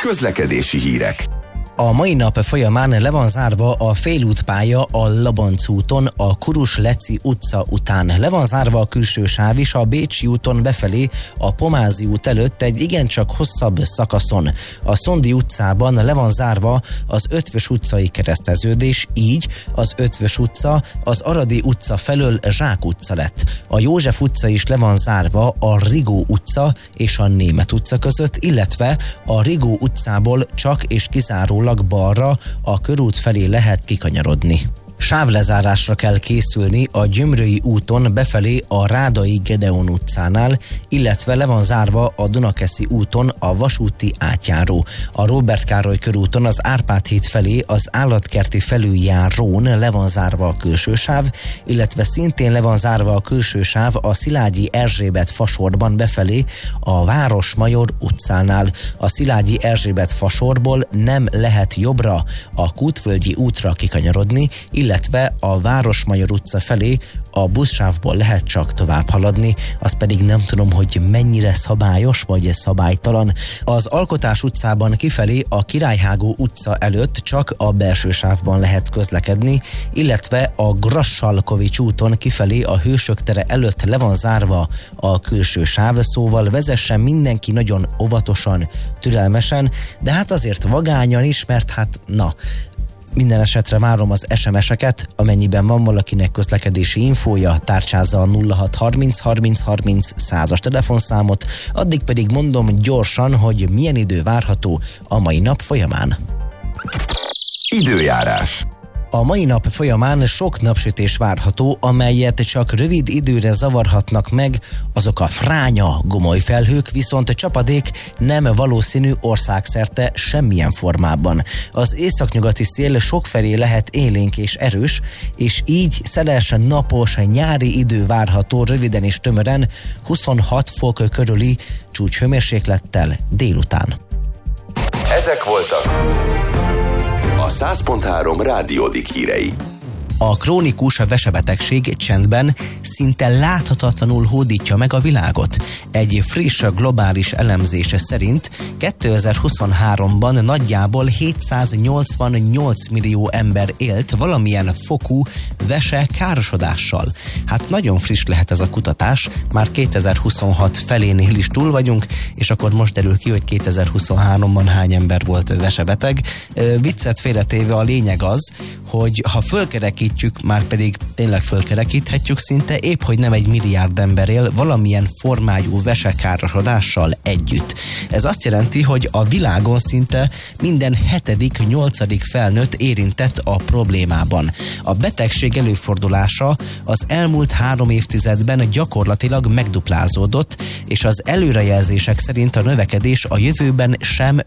Közlekedési hírek. A mai nap folyamán le van zárva a félútpálya a Labanc úton, a Kurus-Leci utca után. Le van zárva a külső sáv is a Bécsi úton befelé, a Pomázi út előtt egy igencsak hosszabb szakaszon. A Szondi utcában le van zárva az Ötvös utcai kereszteződés, így az Ötvös utca az Aradi utca felől Zsák utca lett. A József utca is le van zárva a Rigó utca és a Németh utca között, illetve a Rigó utcából csak és kizárólag balra a körút felé lehet kikanyarodni. Sávlezárásra kell készülni a Gyömrői úton befelé a Rádai Gedeon utcánál, illetve le van zárva a Dunakeszi úton a vasúti átjáró. A Róbert Károly körúton az Árpád híd felé az Állatkerti felüljárón le van zárva a külső sáv, illetve szintén le van zárva a külső sáv a Szilágyi Erzsébet fasorban befelé a Városmajor utcánál. A Szilágyi Erzsébet fasorból nem lehet jobbra a Kútvölgyi útra kikanyarodni, illetve a Városmajor utca felé a buszsávból lehet csak tovább haladni, az pedig nem tudom, hogy mennyire szabályos vagy szabálytalan. Az Alkotás utcában kifelé a Királyhágó utca előtt csak a belső sávban lehet közlekedni, illetve a Grassalkovics úton kifelé a Hősök tere előtt le van zárva a külső sáv, szóval vezessen mindenki nagyon óvatosan, türelmesen, de hát azért vagányan is, mert minden esetre várom az SMS-eket, amennyiben van valakinek közlekedési infója, tárcsázza a 0630 30 30 100-as telefonszámot, addig pedig mondom gyorsan, hogy milyen idő várható a mai nap folyamán. Időjárás. A mai nap folyamán sok napsütés várható, amelyet csak rövid időre zavarhatnak meg azok a fránya gomolyfelhők, viszont csapadék nem valószínű országszerte semmilyen formában. Az északnyugati szél sokfelé lehet élénk és erős, és így szeles, napos, nyári idő várható röviden és tömören 26 fok körüli csúcshőmérséklettel délután. Ezek voltak a 100.3 Rádiódik hírei. A krónikus vesebetegség csendben, szinte láthatatlanul hódítja meg a világot. Egy friss globális elemzés szerint 2023-ban nagyjából 788 millió ember élt valamilyen fokú vese károsodással. Hát nagyon friss lehet ez a kutatás, már 2026 felénél is túl vagyunk, és akkor most derül ki, hogy 2023-ban hány ember volt vesebeteg. Viccet félretéve a lényeg az, hogy ha fölkerekítjük, már pedig tényleg fölkerekíthetjük szinte, épp hogy nem 1 milliárd ember él valamilyen formájú vesekárosodással együtt. Ez azt jelenti, hogy a világon szinte minden 7.-8. felnőtt érintett a problémában. A betegség előfordulása az elmúlt 3 évtizedben gyakorlatilag megduplázódott, és az előrejelzések szerint a növekedés a jövőben sem